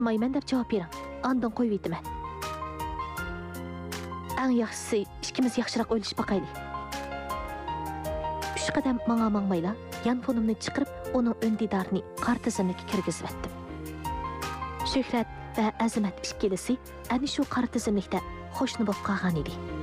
mayman deb javob bering. Ondan qo'yib aytaman. Eng yaxshisi ikkimiz yaxshiroq o'ylashib boqaylik. 3 qadam manga-mangmayla yanfonimni chiqarib, uning öndidarini qartizimga kirgizib etdim. Shuhrat va Azimat ikkilisi ana shu qartizimlikda qo'shni bo'lib qolgan edi.